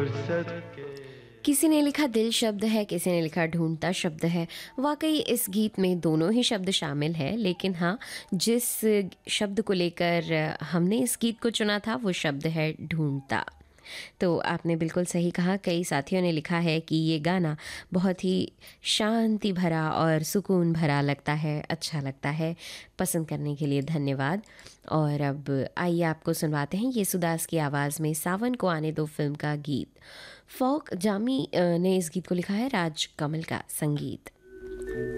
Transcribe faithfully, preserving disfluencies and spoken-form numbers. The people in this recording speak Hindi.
फुर्सत के। किसी ने लिखा दिल शब्द है, किसी ने लिखा ढूंढता शब्द है। वाकई इस गीत में दोनों ही शब्द शामिल है, लेकिन हाँ, जिस शब्द को लेकर हमने इस गीत को चुना था वो शब्द है ढूंढता। तो आपने बिल्कुल सही कहा, कई साथियों ने लिखा है कि ये गाना बहुत ही शांति भरा और सुकून भरा लगता है, अच्छा लगता है। पसंद करने के लिए धन्यवाद। और अब आइए आपको सुनवाते हैं येसुदास की आवाज़ में सावन को आने दो फिल्म का गीत। फोक जामी अ, ने इस गीत को लिखा है, राज कमल का संगीत।